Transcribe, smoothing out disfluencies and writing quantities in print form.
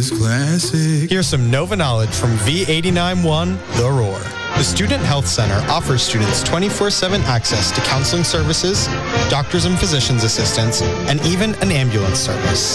is classic. Here's some Nova knowledge from V89.1 The Roar. The Student Health Center offers students 24/7 access to counseling services, doctors and physicians assistants, and even an ambulance service.